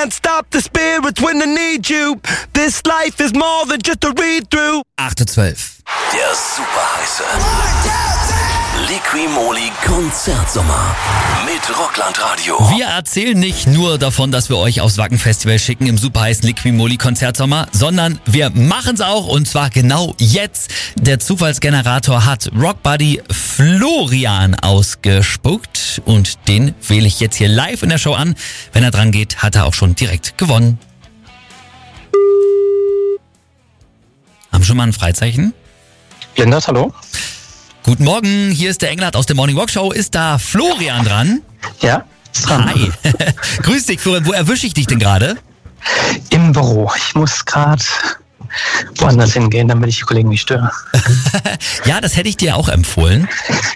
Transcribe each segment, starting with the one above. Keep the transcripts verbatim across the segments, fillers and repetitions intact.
can't stop the spirits when I need you. This life is more than just a read-through. acht Uhr zwölf. Der superheiße Liqui-Moly Konzertsommer mit Rockland Radio. Wir erzählen nicht nur davon, dass wir euch aufs Wacken Festival schicken im superheißen Liqui-Moly Konzertsommer, sondern wir machen's auch und zwar genau jetzt. Der Zufallsgenerator hat Rockbuddy Florian ausgespuckt und den wähle ich jetzt hier live in der Show an. Wenn er dran geht, hat er auch schon direkt gewonnen. Haben schon mal ein Freizeichen? Lindert, hallo? Guten Morgen, hier ist der Englert aus der Morning Walk Show. Ist da Florian dran? Ja, ist dran. Hi. Grüß dich, Florian. Wo erwische ich dich denn gerade? Im Büro. Ich muss gerade woanders hingehen, damit ich die Kollegen nicht störe. Ja, das hätte ich dir auch empfohlen.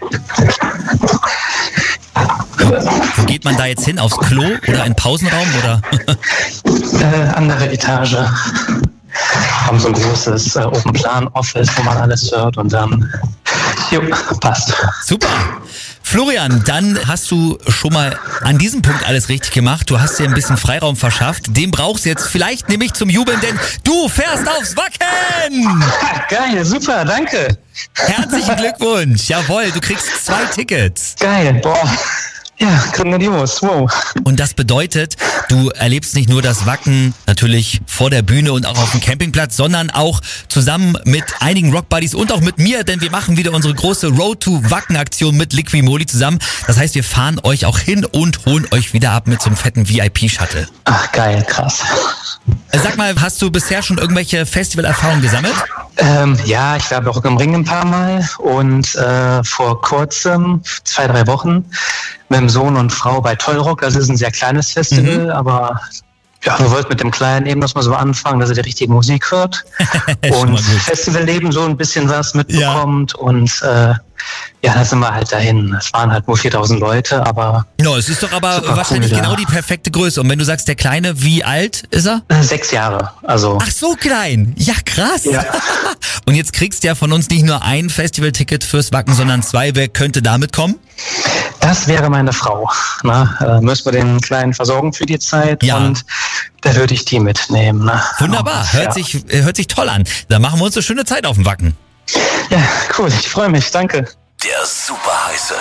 Wo geht man da jetzt hin? Aufs Klo oder in den Pausenraum? Oder? äh, andere Etage. Haben so ein großes äh, Open-Plan-Office, wo man alles hört und dann, jo, passt. Super. Florian, dann hast du schon mal an diesem Punkt alles richtig gemacht. Du hast dir ein bisschen Freiraum verschafft. Den brauchst du jetzt vielleicht nämlich zum Jubeln, denn du fährst aufs Wacken! Geil, super, danke. Herzlichen Glückwunsch. Jawohl, du kriegst zwei Tickets. Geil, boah. Ja, grandios, wow. Und das bedeutet, du erlebst nicht nur das Wacken natürlich vor der Bühne und auch auf dem Campingplatz, sondern auch zusammen mit einigen Rockbuddies und auch mit mir, denn wir machen wieder unsere große Road to Wacken-Aktion mit Liqui-Moly zusammen. Das heißt, wir fahren euch auch hin und holen euch wieder ab mit so einem fetten V I P-Shuttle. Ach, geil, krass. Sag mal, hast du bisher schon irgendwelche Festivalerfahrungen gesammelt? Ähm, ja, ich war bei Rock am Ring ein paar Mal und äh, vor kurzem, zwei, drei Wochen, mit dem Sohn und Frau bei Tollrock. Das ist ein sehr kleines Festival, mhm. aber ja, wir wollten mit dem Kleinen eben das mal so anfangen, dass er die richtige Musik hört und Festivalleben so ein bisschen was mitbekommt. Ja. Und äh, ja, da sind wir halt dahin. Es waren halt nur viertausend Leute, aber... No, es ist doch aber wahrscheinlich cool, genau ja. die perfekte Größe. Und wenn du sagst, der Kleine, wie alt ist er? Äh, sechs Jahre, also... Ach, so klein. Ja, krass. Ja. Und jetzt kriegst du ja von uns nicht nur ein Festivalticket fürs Wacken, sondern zwei. Wer könnte damit kommen? Das wäre meine Frau. Na, äh, müssen wir den Kleinen versorgen für die Zeit ja. und da würde ich die mitnehmen. Na. Wunderbar, hört, ja. sich, hört sich toll an. Da machen wir uns eine schöne Zeit auf dem Wacken. Ja, cool, ich freue mich, danke. Der superheiße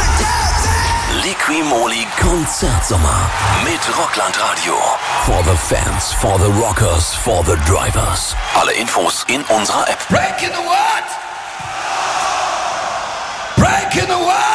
Liqui-Moly Konzertsommer mit Rockland Radio. For the fans, for the rockers, for the drivers. Alle Infos in unserer App. Breaking the what? Breaking the what?